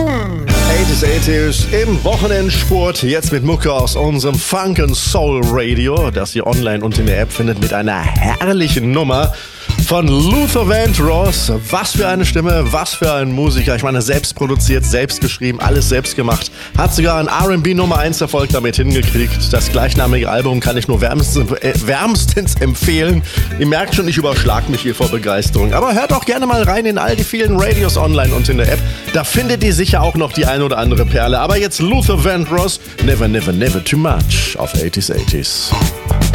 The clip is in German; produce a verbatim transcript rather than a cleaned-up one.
achtziger, achtziger im Wochenendspurt. Jetzt mit Mucke aus unserem Funk and Soul Radio, das ihr online und in der App findet, mit einer herrlichen Nummer von Luther Vandross. Was für eine Stimme, was für ein Musiker. Ich meine, selbst produziert, selbst geschrieben, alles selbst gemacht. Hat sogar ein R and B Nummer eins Erfolg damit hingekriegt. Das gleichnamige Album kann ich nur wärmstens, äh, wärmstens empfehlen. Ihr merkt schon, ich überschlag mich hier vor Begeisterung. Aber hört auch gerne mal rein in all die vielen Radios online und in der App. Da findet ihr sicher auch noch die ein oder andere Perle. Aber jetzt Luther Vandross, Never, Never, Never Too Much auf achtziger, achtziger.